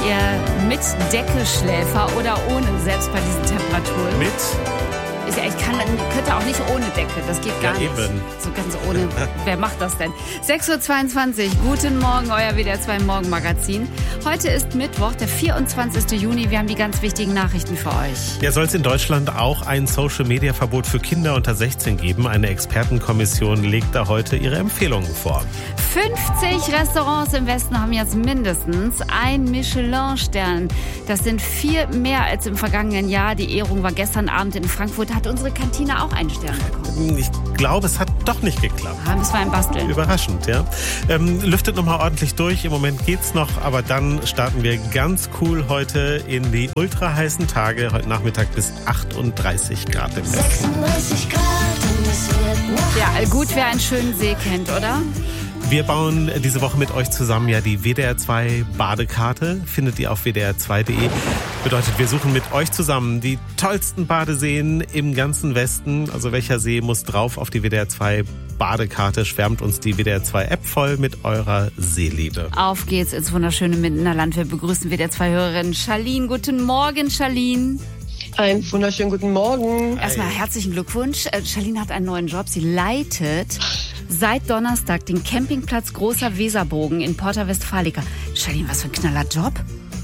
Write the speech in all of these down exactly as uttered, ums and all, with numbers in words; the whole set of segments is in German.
Ihr mit Decke-Schläfer oder ohne, selbst bei diesen Temperaturen? Mit? Ich, ich kann, könnte auch nicht ohne Decke, das geht gar ja, nicht. Eben. So ganz ohne, wer macht das denn? sechs Uhr zweiundzwanzig, guten Morgen, euer W D R zwei Morgenmagazin. Heute ist Mittwoch, der vierundzwanzigsten Juni, wir haben die ganz wichtigen Nachrichten für euch. Ja, soll es in Deutschland auch ein Social-Media-Verbot für Kinder unter sechzehn geben? Eine Expertenkommission legt da heute ihre Empfehlungen vor. fünfzig Restaurants im Westen haben jetzt mindestens ein Michelin-Stern. Das sind vier mehr als im vergangenen Jahr. Die Ehrung war gestern Abend in Frankfurt. Hat unsere Kantine auch einen Stern bekommen? Ich glaube, es hat doch nicht geklappt. Ah, müssen wir ein Basteln. Überraschend, ja. Ähm, lüftet nochmal ordentlich durch. Im Moment geht's noch, aber dann starten wir ganz cool heute in die ultra heißen Tage. Heute Nachmittag bis achtunddreißig Grad im Westen. sechsunddreißig Grad und es wird noch Ja, gut, wer einen schönen See kennt, oder? Wir bauen diese Woche mit euch zusammen ja die W D R zwei Badekarte. Findet ihr auf w d r zwei punkt de. Bedeutet, wir suchen mit euch zusammen die tollsten Badeseen im ganzen Westen. Also welcher See muss drauf auf die W D R zwei Badekarte? Schwärmt uns die W D R zwei App voll mit eurer Seeliebe. Auf geht's ins wunderschöne Mindenerland. Wir begrüßen W D R zwei Hörerin Charlene. Guten Morgen, Charlene. Einen wunderschönen guten Morgen. Erstmal herzlichen Glückwunsch. Äh, Charlene hat einen neuen Job. Sie leitet seit Donnerstag den Campingplatz Großer Weserbogen in Porta Westfalica. Charlene, was für ein knaller Job.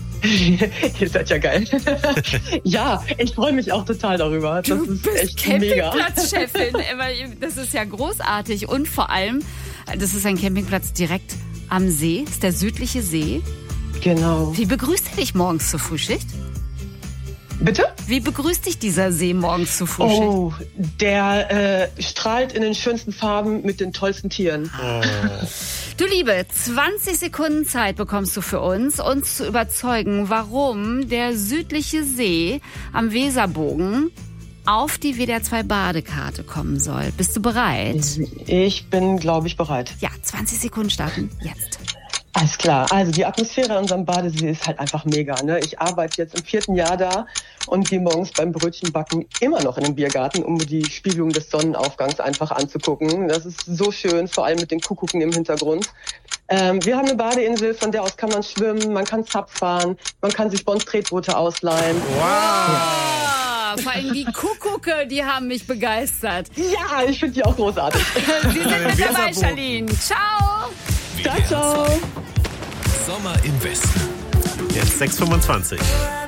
Ihr seid ja geil. Ja, ich freue mich auch total darüber. Das Du ist bist echt mega. Campingplatzchefin. Das ist ja großartig. Und vor allem, das ist ein Campingplatz direkt am See. Das ist der südliche See. Genau. Wie begrüßt er dich morgens zur Frühschicht? Bitte? Wie begrüßt dich dieser See morgens zur Frühschicht? Oh, der äh, strahlt in den schönsten Farben mit den tollsten Tieren. Oh. Du Liebe, zwanzig Sekunden Zeit bekommst du für uns, uns zu überzeugen, warum der südliche See am Weserbogen auf die W D R zwei Badekarte kommen soll. Bist du bereit? Ich bin, glaube ich, bereit. Ja, zwanzig Sekunden starten jetzt. Alles klar. Also die Atmosphäre an unserem Badesee ist halt einfach mega. Ne? Ich arbeite jetzt im vierten Jahr da und gehe morgens beim Brötchenbacken immer noch in den Biergarten, um mir die Spiegelung des Sonnenaufgangs einfach anzugucken. Das ist so schön, vor allem mit den Kuckucken im Hintergrund. Ähm, wir haben eine Badeinsel, von der aus kann man schwimmen, man kann Sub fahren, man kann sich bei uns Tretboote ausleihen. Wow! Ah, vor allem die Kuckucke, die haben mich begeistert. Ja, ich finde die auch großartig. Sie sind mit dabei, Charlene. Ciao! Ciao, ciao. Sommer im Westen. Jetzt sechs Uhr fünfundzwanzig.